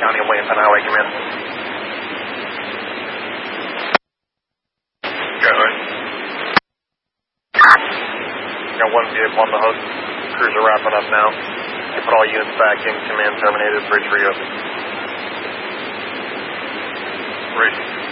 County and Williamson Highway, come in. Go ahead. Got one vehicle on the hook. Crews are wrapping up now. You put all units back in, command terminated, bridge reopened. Bridge.